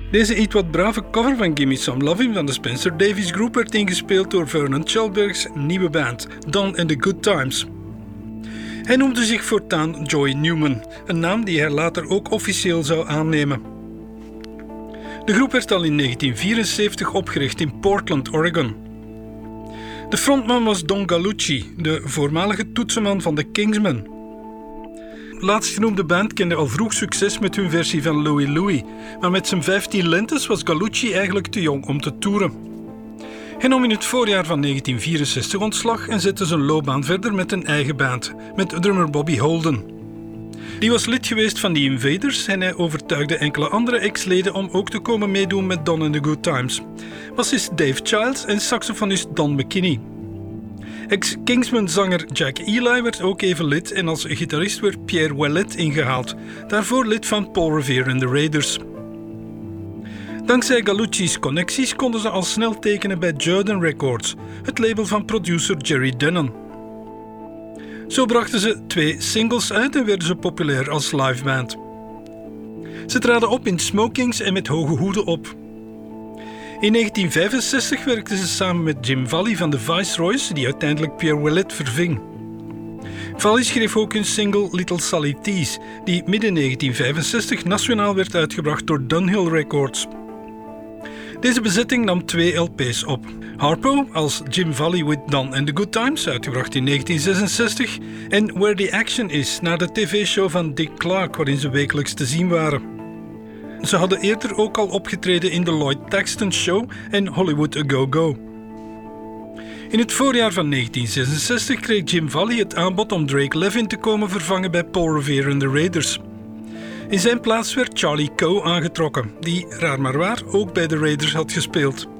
Deze iets wat brave cover van Gimme Some Lovin' van de Spencer Davis Group werd ingespeeld door Vernon Chelberg's nieuwe band, Don and the Good Times. Hij noemde zich voortaan Joy Newman, een naam die hij later ook officieel zou aannemen. De groep werd al in 1974 opgericht in Portland, Oregon. De frontman was Don Gallucci, de voormalige toetsenman van de Kingsmen. De laatstgenoemde band kende al vroeg succes met hun versie van Louie Louie, maar met zijn 15 lentes was Gallucci eigenlijk te jong om te toeren. Hij nam in het voorjaar van 1964 ontslag en zette zijn loopbaan verder met een eigen band, met drummer Bobby Holden. Die was lid geweest van The Invaders en hij overtuigde enkele andere ex-leden om ook te komen meedoen met Don and the Good Times. Bassist Dave Childs en saxofonist Don McKinney. Ex-Kingsman-zanger Jack Ely werd ook even lid en als gitarist werd Pierre Ouellet ingehaald, daarvoor lid van Paul Revere and the Raiders. Dankzij Gallucci's connecties konden ze al snel tekenen bij Jordan Records, het label van producer Jerry Denon. Zo brachten ze 2 singles uit en werden ze populair als liveband. Ze traden op in smokings en met hoge hoeden op. In 1965 werkten ze samen met Jim Valley van de Viceroys, die uiteindelijk Pierre Ouellet verving. Valley schreef ook een single Little Sally Tease, die midden 1965 nationaal werd uitgebracht door Dunhill Records. Deze bezetting nam 2 LP's op. Harpo als Jim Valley with Don and the Good Times, uitgebracht in 1966, en Where the Action Is, naar de tv-show van Dick Clark, waarin ze wekelijks te zien waren. Ze hadden eerder ook al opgetreden in The Lloyd Taxton Show en Hollywood A Go-Go. In het voorjaar van 1966 kreeg Jim Valley het aanbod om Drake Levin te komen vervangen bij Paul Revere and the Raiders. In zijn plaats werd Charlie Coe aangetrokken, die, raar maar waar, ook bij de Raiders had gespeeld.